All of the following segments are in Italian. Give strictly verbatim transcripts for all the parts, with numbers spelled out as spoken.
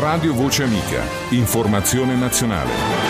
Radio Voce Amica. Informazione nazionale.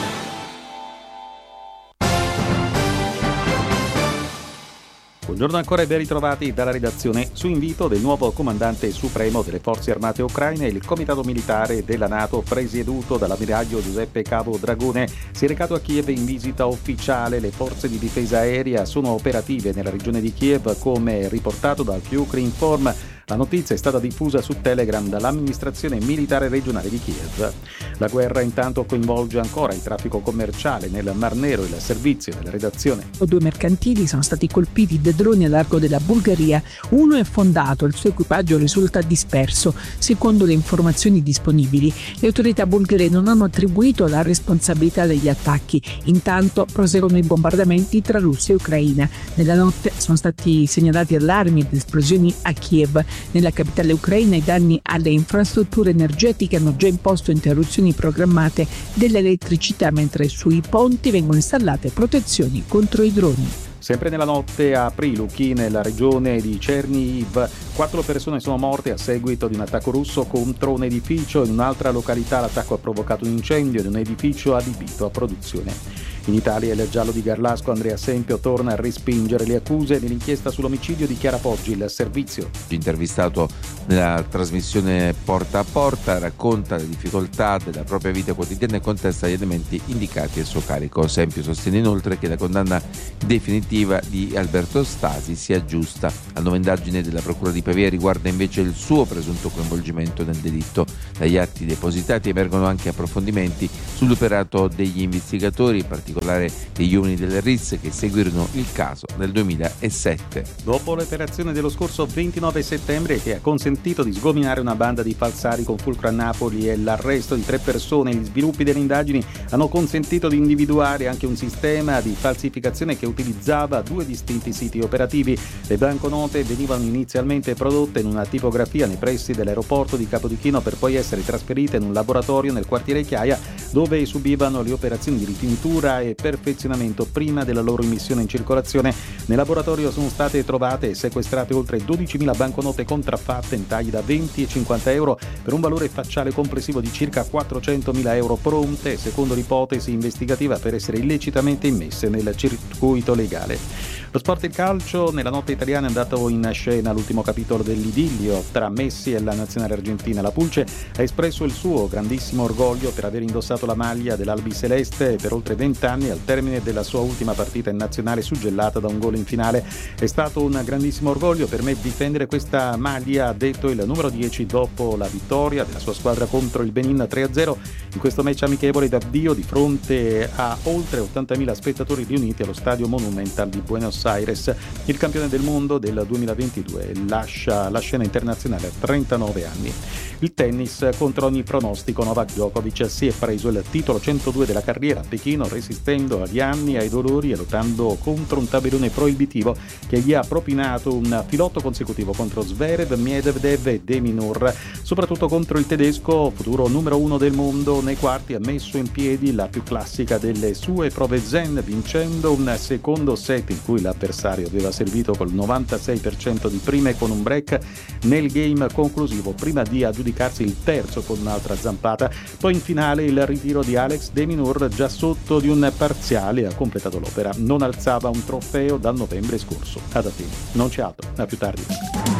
Buongiorno ancora e ben ritrovati dalla redazione. Su invito del nuovo comandante supremo delle forze armate ucraine, il comitato militare della NATO, presieduto dall'ammiraglio Giuseppe Cavo Dragone, si è recato a Kiev in visita ufficiale. Le forze di difesa aerea sono operative nella regione di Kiev, come riportato dal Ukrinform. La notizia è stata diffusa su Telegram dall'amministrazione militare regionale di Kiev. La guerra intanto coinvolge ancora il traffico commerciale nel Mar Nero. Il servizio della redazione. Due mercantili sono stati colpiti da droni a largo della Bulgaria. Uno è affondato, il suo equipaggio risulta disperso. Secondo le informazioni disponibili, le autorità bulgare non hanno attribuito la responsabilità degli attacchi. Intanto proseguono i bombardamenti tra Russia e Ucraina. Nella notte sono stati segnalati allarmi ed esplosioni a Kiev. Nella capitale ucraina i danni alle infrastrutture energetiche hanno già imposto interruzioni programmate dell'elettricità, mentre sui ponti vengono installate protezioni contro i droni. Sempre nella notte a Priluki, nella regione di Chernihiv, quattro persone sono morte a seguito di un attacco russo contro un edificio. In un'altra località l'attacco ha provocato un incendio in un edificio adibito a produzione. In Italia il giallo di Garlasco Andrea Sempio torna a respingere le accuse nell'inchiesta sull'omicidio di Chiara Poggi. Il servizio. Intervistato nella trasmissione Porta a Porta, racconta le difficoltà della propria vita quotidiana e contesta gli elementi indicati a suo carico. Sempio sostiene inoltre che la condanna definitiva di Alberto Stasi sia giusta. La nuova indagine della Procura di Pavia riguarda invece il suo presunto coinvolgimento nel delitto. Dagli atti depositati emergono anche approfondimenti sull'operato degli investigatori, in particolare degli uomini delle R I S che seguirono il caso nel duemilasette. Dopo l'operazione dello scorso ventinove settembre che ha consentito di sgominare una banda di falsari con fulcro a Napoli e l'arresto di tre persone, gli sviluppi delle indagini hanno consentito di individuare anche un sistema di falsificazione che utilizzava due distinti siti operativi. Le banconote venivano inizialmente prodotte in una tipografia nei pressi dell'aeroporto di Capodichino per poi essere trasferite in un laboratorio nel quartiere Chiaia, dove subivano le operazioni di rifinitura e perfezionamento prima della loro immissione in circolazione. Nel laboratorio sono state trovate e sequestrate oltre dodicimila banconote contraffatte in tagli da venti e cinquanta euro per un valore facciale complessivo di circa quattrocentomila euro, pronte, secondo l'ipotesi investigativa, per essere illecitamente immesse nel circuito legale. Lo sport e il calcio. Nella notte italiana è andato in scena l'ultimo capitolo dell'idillio tra Messi e la nazionale argentina. La Pulce ha espresso il suo grandissimo orgoglio per aver indossato la maglia dell'Albiceleste per oltre vent'anni al termine della sua ultima partita in nazionale, suggellata da un gol in finale. È stato un grandissimo orgoglio per me difendere questa maglia, ha detto il numero dieci dopo la vittoria della sua squadra contro il Benin tre a zero in questo match amichevole d'avvio di fronte a oltre ottantamila spettatori riuniti allo Stadio Monumental di Buenos Aires. Il campione del mondo del duemilaventidue lascia la scena internazionale a trentanove anni. Il tennis. Contro ogni pronostico Novak Djokovic si è preso il titolo centodue della carriera a Pechino, resistendo agli anni, ai dolori e lottando contro un tabellone proibitivo che gli ha propinato un filotto consecutivo contro Zverev, Medvedev e De Minaur. Soprattutto contro il tedesco, futuro numero uno del mondo, nei quarti ha messo in piedi la più classica delle sue prove zen, vincendo un secondo set in cui l'avversario aveva servito col novantasei per cento di prima e con un break nel game conclusivo, prima di aggiudicarsi il terzo con un'altra zampata. Poi in finale il ritiro di Alex De Minaur, già sotto di un parziale, ha completato l'opera. Non alzava un trofeo dal novembre scorso. Ad Atene. Non c'è altro, a più tardi.